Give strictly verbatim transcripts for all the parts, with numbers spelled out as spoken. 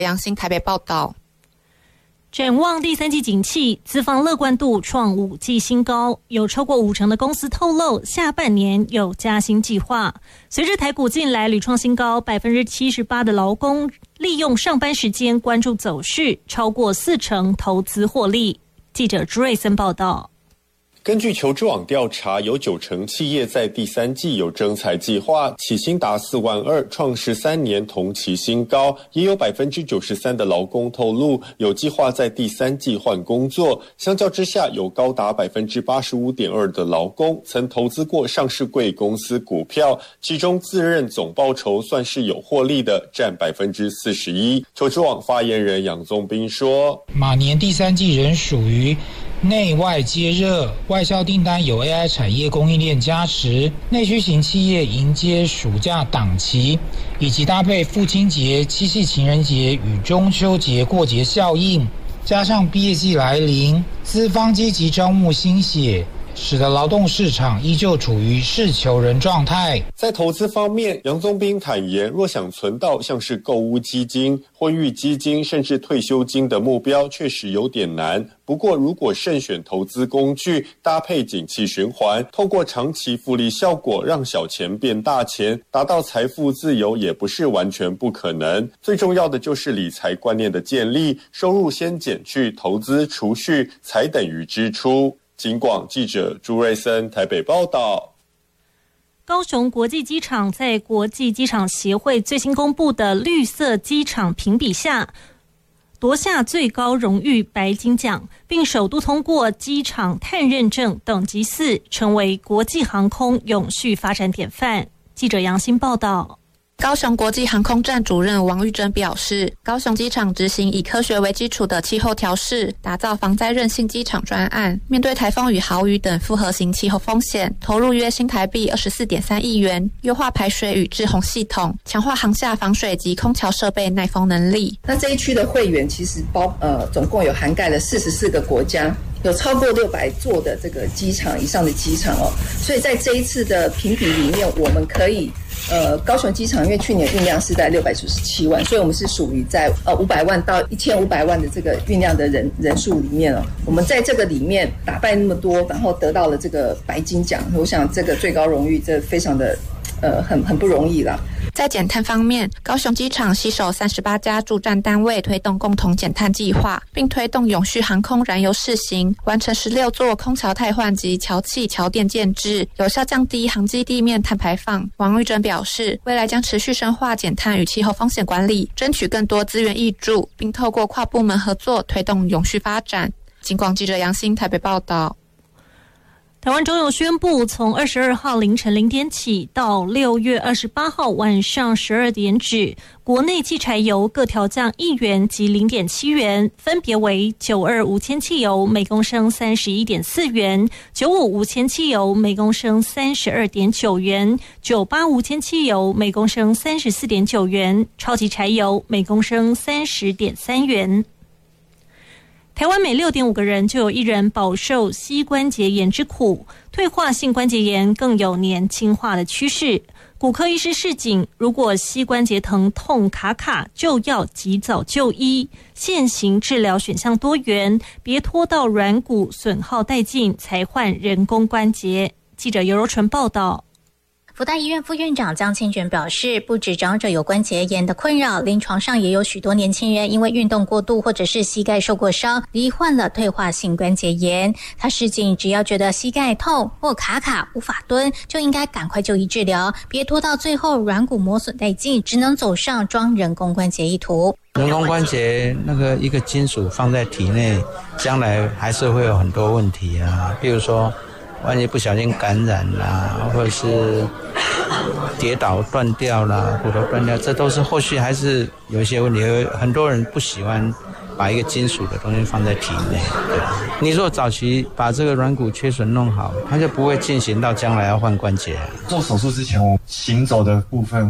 杨新台北报道。 展望第三季景气，资方乐观度创五季新高，有超过五成的公司透露下半年有加薪计划。随着台股近来屡创新高， 百分之七十八 的劳工利用上班时间关注走势，超过四成投资获利。记者朱瑞森报道。 根据求职网调查，有九成企业在第三季有征才计划，起薪达四万二，创十三年同期新高。也有百分之九十三的劳工透露有计划在第三季换工作。相较之下，有高达百分之八十五点二的劳工曾投资过上市柜公司股票，其中自认总报酬算是有获利的，占百分之四十一。求职网发言人杨宗斌说：“ 马年第三季仍属于内外皆热，外销订单有 A I 产业供应链加持，内需型企业迎接暑假档期，以及搭配父亲节、七夕情人节与中秋节过节效应，加上毕业季来临，资方积极招募新血，使得劳动市场依旧处于事求人状态。” 在投资方面，杨宗斌坦言，若想存到像是购屋基金、婚育基金甚至退休金的目标，确实有点难。不过如果慎选投资工具，搭配景气循环，透过长期复利效果让小钱变大钱，达到财富自由也不是完全不可能。最重要的就是理财观念的建立，收入先减去投资储蓄，才等于支出。警广记者朱瑞森台北报道。 高雄国际机场在国际机场协会最新公布的绿色机场评比下，夺下最高荣誉白金奖，并首度通过机场碳认证等级四，成为国际航空永续发展典范。记者杨欣报道。 高雄国际航空站主任王玉珍表示，高雄机场执行以科学为基础的气候调试，打造防灾韧性机场专案，面对台风与豪雨等复合型气候风险，投入约新台币 二十四点三亿元，优化排水与滞洪系统，强化航下防水及空桥设备耐风能力。 那这一区的会员其实包呃总共有涵盖了四十四个国家，有超过六百座的这个机场以上的机场哦，所以在这一次的评比里面，我们可以呃高雄机场因为去年运量是在六百九十七万，所以我们是属于在呃五百万到一千五百万的这个运量的人人数里面哦，我们在这个里面打败那么多，然后得到了这个白金奖，我想这个最高荣誉这非常的呃很很不容易啦。 在减碳方面，高雄机场携手三十八家驻站单位推动共同减碳计划，并推动永续航空燃油试行，完成十六座空桥汰换及桥气桥电建制，有效降低航机地面碳排放。王玉珍表示，未来将持续深化减碳与气候风险管理，争取更多资源挹注，并透过跨部门合作推动永续发展。警广记者杨欣台北报道。 台湾中油宣布，从二十二号凌晨零点起到六月二十八号晚上十二点止，国内汽柴油各调降一元及零点七元，分别为九二无铅汽油每公升三十一点四元，九五无铅汽油每公升三十二点九元，九八无铅汽油每公升三十四点九元，超级柴油每公升三十点三元。台湾每 六点五 个人就有一人饱受膝关节炎之苦，退化性关节炎更有年轻化的趋势。骨科医师示警，如果膝关节疼痛卡卡，就要及早就医。现行治疗选项多元，别拖到软骨损耗殆尽才换人工关节。记者尤柔纯报道。 福大医院副院长江清泉表示，不止长者有关节炎的困扰，临床上也有许多年轻人因为运动过度或者是膝盖受过伤，罹患了退化性关节炎。他示警，只要觉得膝盖痛或卡卡无法蹲，就应该赶快就医治疗，别拖到最后软骨磨损殆尽，只能走上装人工关节一途。 人工关节那个一个金属放在体内，将来还是会有很多问题啊，比如说万一不小心感染啦，或者是跌倒断掉啦，骨头断掉，这都是后续还是有一些问题。很多人不喜欢把一个金属的东西放在体内。对，你如果早期把这个软骨缺损弄好，它就不会进行到将来要换关节。 做手术之前，我行走的部分会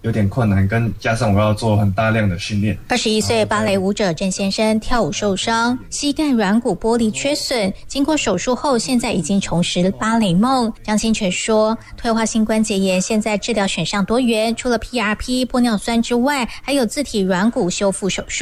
有点困难，跟加上我要做很大量的训练。 二十一岁芭蕾舞者郑先生跳舞受伤，膝盖软骨剥离缺损，经过手术后，现在已经重拾芭蕾梦。张清泉说，退化性关节炎现在治疗选项多元，除了 P R P 玻尿酸之外，还有自体软骨修复手术。